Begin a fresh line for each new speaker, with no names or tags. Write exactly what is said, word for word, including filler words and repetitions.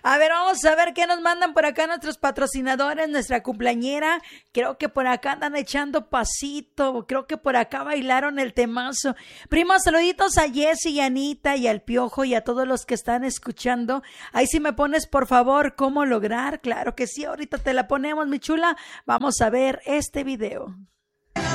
A ver, vamos a ver qué nos mandan por acá nuestros patrocinadores, nuestra cumpleañera. Creo que por acá andan echando pasito. Creo que por acá bailaron el temazo. Primo, saluditos a Jessy y a Anita y al Piojo y a todos los que están escuchando. Ahí sí me pones, por favor, cómo lograr. Claro que sí, ahorita te la ponemos, mi chula. Vamos a ver este video.